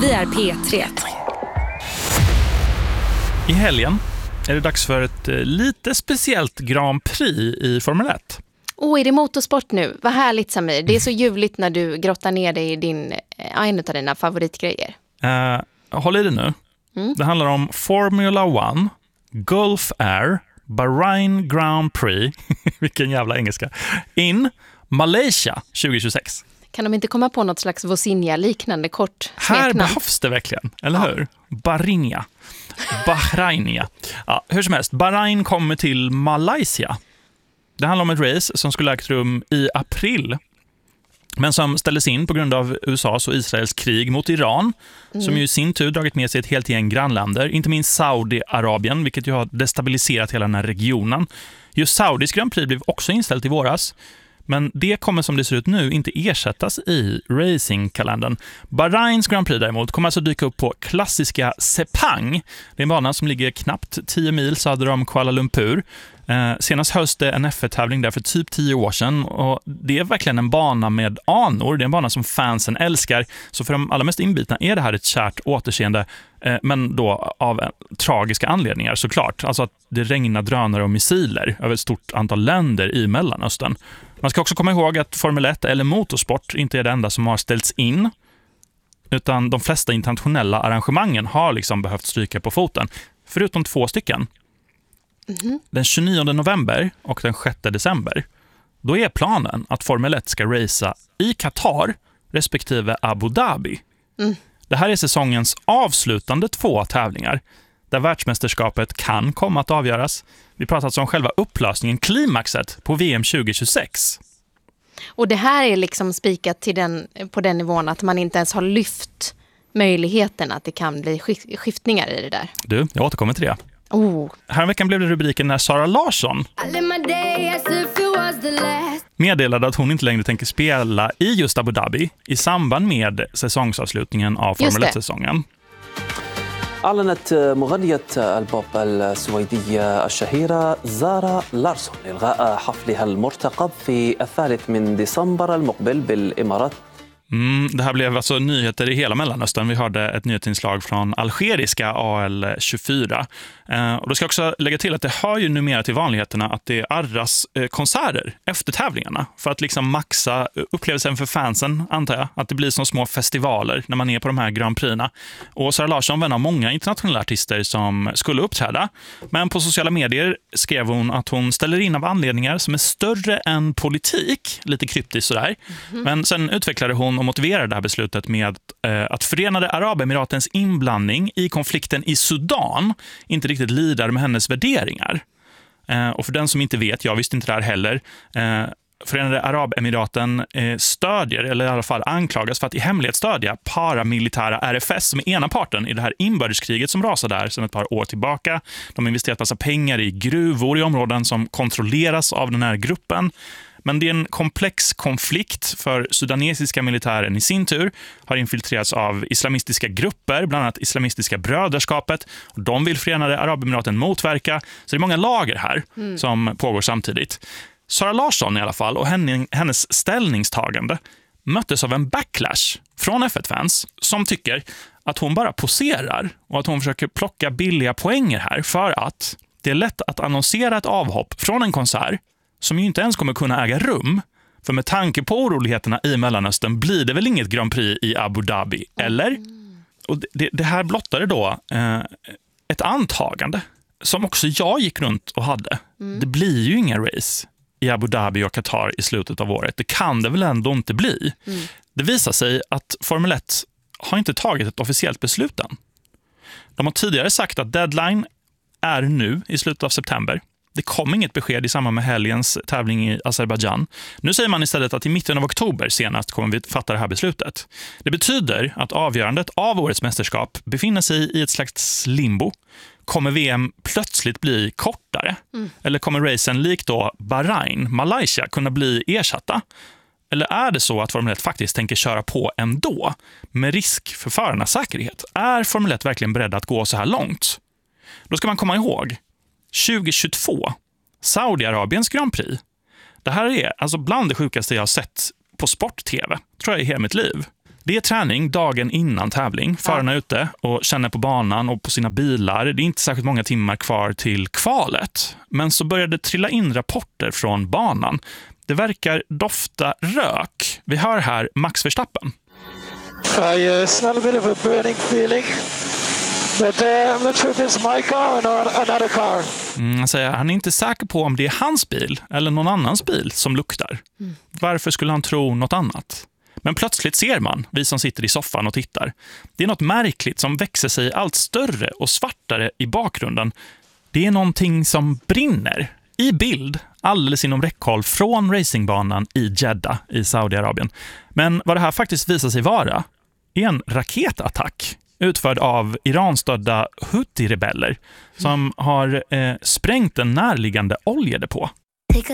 Vi är P3. I helgen är det dags för ett lite speciellt Grand Prix i Formel 1. Är det motorsport nu? Vad härligt, Samir. Det är så ljuvligt när du grottar ner dig i en av dina favoritgrejer. Håll i det nu. Det handlar om Formula 1, Gulf Air, Bahrain Grand Prix, vilken jävla engelska, in Malaysia 2026. Kan de inte komma på något slags Vosinja-liknande kort Här smeknamn? behövs det verkligen, eller hur? Bahrain. Ja, hur som helst, Bahrain kommer till Malaysia. Det handlar om ett race som skulle ägt rum i april, men som ställdes in på grund av USAs och Israels krig mot Iran, som ju i sin tur dragit med sig ett helt gäng grannländer, inte minst Saudiarabien, vilket ju har destabiliserat hela den här regionen. Just Saudis Grand Prix blev också inställt i våras, men det kommer som det ser ut nu inte ersättas i racingkalendern. Bahrains Grand Prix däremot kommer alltså dyka upp på klassiska Sepang. Det är en bana som ligger knappt 10 mil söder om Kuala Lumpur. Senast hölls det en F1-tävling där för typ 10 år sedan, och det är verkligen en bana med anor. Det är en bana som fansen älskar, så för de allra mest inbitna är det här ett kärt återseende, men då av tragiska anledningar såklart. Alltså att det regnar drönare och missiler över ett stort antal länder i Mellanöstern. Man ska också komma ihåg att Formel 1 eller motorsport inte är det enda som har ställts in, utan de flesta internationella arrangemangen har liksom behövt stryka på foten, förutom 2 stycken. Den 29 november och den 6 december, då är planen att Formel 1 ska racea i Qatar respektive Abu Dhabi. Det här är säsongens avslutande 2 tävlingar där världsmästerskapet kan komma att avgöras. Vi pratar alltså om själva upplösningen, klimaxet på VM 2026. Och det här är liksom spikat till på den nivån att man inte ens har lyft möjligheten att det kan bli skiftningar i det där. Du, jag återkommer till det. Häromveckan blev det rubriken när Sara Larsson meddelade att hon inte längre tänker spela i just Abu Dhabi i samband med säsongsavslutningen av Formel 1-säsongen. أعلنت مغنية البوب السويدية الشهيرة زارا لارسون إلغاء حفلها المرتقب في 3 من ديسمبر المقبل بالإمارات. Det här blev alltså nyheter i hela Mellanöstern. Vi hörde ett nyhetsinslag från algeriska AL24. Och då ska jag också lägga till att det hör ju numera till vanligheterna att det arras konserter efter tävlingarna för att liksom maxa upplevelsen för fansen, antar jag. Att det blir som små festivaler när man är på de här Grand Prix'na. Och Sara Larsson var en av många internationella artister som skulle uppträda. Men på sociala medier skrev hon att hon ställer in av anledningar som är större än politik. Lite kryptiskt sådär. Men sen utvecklade hon och motiverade det här beslutet med att Förenade Arabemiratens inblandning i konflikten i Sudan inte riktigt lider med hennes värderingar. Och för den som inte vet, jag visste inte det här heller, Förenade Arabemiraten stödjer, eller i alla fall anklagas för att i hemlighet stödja paramilitära RFS som är ena parten i det här inbördeskriget som rasar där sedan ett par år tillbaka. De har investerat massa pengar i gruvor i områden som kontrolleras av den här gruppen. Men det är en komplex konflikt, för sudanesiska militären i sin tur har infiltrerats av islamistiska grupper, bland annat Islamistiska brödraskapet. Och de vill Förenade Arabemiraten motverka. Så det är många lager här som pågår samtidigt. Sara Larsson i alla fall och hennes ställningstagande möttes av en backlash från F1-fans som tycker att hon bara poserar och att hon försöker plocka billiga poänger här för att det är lätt att annonsera ett avhopp från en konsert som ju inte ens kommer kunna äga rum. För med tanke på oroligheterna i Mellanöstern blir det väl inget Grand Prix i Abu Dhabi, eller? Och det här blottade då ett antagande som också jag gick runt och hade. Det blir ju inga race i Abu Dhabi och Qatar i slutet av året. Det kan det väl ändå inte bli. Det visar sig att Formel 1 har inte tagit ett officiellt beslut än. De har tidigare sagt att deadline är nu i slutet av september. Det kom inget besked i samband med helgens tävling i Azerbaijan. Nu säger man istället att i mitten av oktober senast kommer vi fatta det här beslutet. Det betyder att avgörandet av årets mästerskap befinner sig i ett slags limbo. Kommer VM plötsligt bli kortare? Eller kommer racen likt då Bahrain, Malaysia kunna bli ersatta? Eller är det så att Formel 1 faktiskt tänker köra på ändå med risk för förarnas säkerhet? Är Formel 1 verkligen beredd att gå så här långt? Då ska man komma ihåg 2022, Saudiarabiens Grand Prix. Det här är alltså bland det sjukaste jag har sett på sport-tv, tror jag, i hela mitt liv. Det är träning dagen innan tävling. Förarna är ute och känner på banan och på sina bilar. Det är inte särskilt många timmar kvar till kvalet. Men så började trilla in rapporter från banan. Det verkar dofta rök. Vi hör här Max Verstappen. I smell a bit of a burning feeling. But I'm not sure if it's my car or another car. Han säger han är inte säker på om det är hans bil eller någon annans bil som luktar. Varför skulle han tro något annat? Men plötsligt ser man, vi som sitter i soffan och tittar. Det är något märkligt som växer sig allt större och svartare i bakgrunden. Det är någonting som brinner i bild alldeles inom räckhåll från racingbanan i Jeddah i Saudiarabien. Men vad det här faktiskt visar sig vara är en raketattack utförd av Iranstödda Houthi-rebeller som har sprängt en närliggande oljedepå.